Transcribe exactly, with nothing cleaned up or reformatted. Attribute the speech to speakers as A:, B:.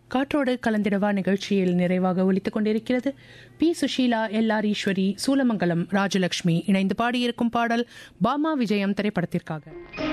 A: காற்றோடு கலந்திடவா நிகழ்ச்சியில் நிறைவாக ஒலித்துக் கொண்டிருக்கிறது. B Sushila, L R Eswari, Soolamangalam Rajalakshmi இணைந்து பாடியிருக்கும் பாடல் பாமா விஜயம் திரைப்படத்திற்காக.